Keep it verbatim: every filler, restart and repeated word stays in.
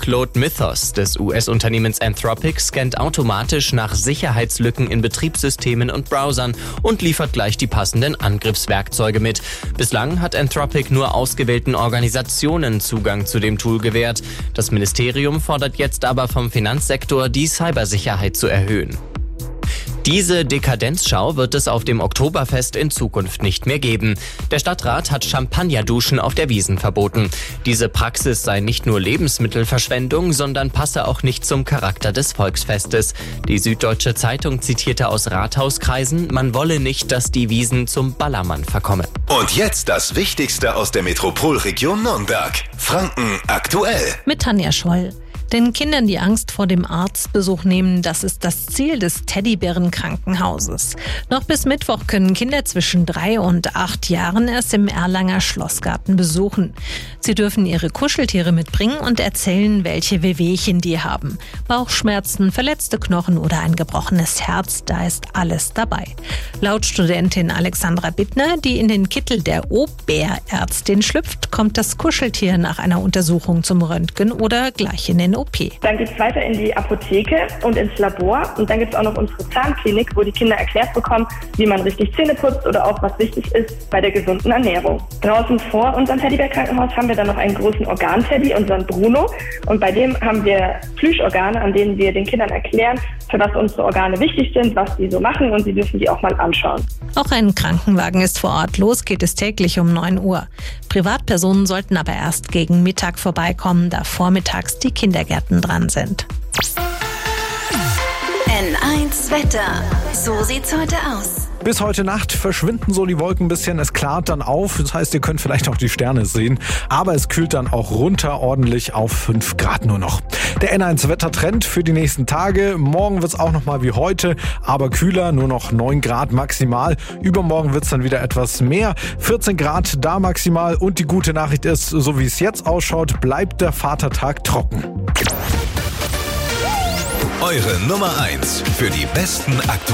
Workload Mythos des U S-Unternehmens Anthropic scannt automatisch nach Sicherheitslücken in Betriebssystemen und Browsern und liefert gleich die passenden Angriffswerkzeuge mit. Bislang hat Anthropic nur ausgewählten Organisationen Zugang zu dem Tool gewährt. Das Ministerium fordert jetzt aber vom Finanzsektor, die Cybersicherheit zu erhöhen. Diese Dekadenzschau wird es auf dem Oktoberfest in Zukunft nicht mehr geben. Der Stadtrat hat Champagnerduschen auf der Wiesn verboten. Diese Praxis sei nicht nur Lebensmittelverschwendung, sondern passe auch nicht zum Charakter des Volksfestes. Die Süddeutsche Zeitung zitierte aus Rathauskreisen, man wolle nicht, dass die Wiesn zum Ballermann verkomme. Und jetzt das Wichtigste aus der Metropolregion Nürnberg. Franken aktuell. Mit Tanja Scholl. Den Kindern die Angst vor dem Arztbesuch nehmen, das ist das Ziel des Teddybären-Krankenhauses. Noch bis Mittwoch können Kinder zwischen drei und acht Jahren es im Erlanger Schlossgarten besuchen. Sie dürfen ihre Kuscheltiere mitbringen und erzählen, welche Wehwehchen die haben. Bauchschmerzen, verletzte Knochen oder ein gebrochenes Herz, da ist alles dabei. Laut Studentin Alexandra Bittner, die in den Kittel der Oberärztin schlüpft, kommt das Kuscheltier nach einer Untersuchung zum Röntgen oder gleich in den O P. Dann geht es weiter in die Apotheke und ins Labor. Und dann gibt es auch noch unsere Zahnklinik, wo die Kinder erklärt bekommen, wie man richtig Zähne putzt oder auch was wichtig ist bei der gesunden Ernährung. Draußen vor unserem Teddybär-Krankenhaus haben wir dann noch einen großen Organteddy, unseren Bruno. Und bei dem haben wir Plüschorgane, an denen wir den Kindern erklären, für was unsere Organe wichtig sind, was die so machen, und sie dürfen die auch mal anschauen. Auch ein Krankenwagen ist vor Ort. Los geht es täglich um neun Uhr. Privatpersonen sollten aber erst gegen Mittag vorbeikommen, da vormittags die Kindergärten dran sind. N eins Wetter. So sieht's heute aus. Bis heute Nacht verschwinden so die Wolken ein bisschen, es klart dann auf, das heißt, ihr könnt vielleicht auch die Sterne sehen, aber es kühlt dann auch runter ordentlich auf fünf Grad nur noch. Der N eins Wettertrend für die nächsten Tage, morgen wird's auch nochmal wie heute, aber kühler, nur noch neun Grad maximal, übermorgen wird's dann wieder etwas mehr, vierzehn Grad da maximal, und die gute Nachricht ist, so wie es jetzt ausschaut, bleibt der Vatertag trocken. Eure Nummer eins für die besten aktuellen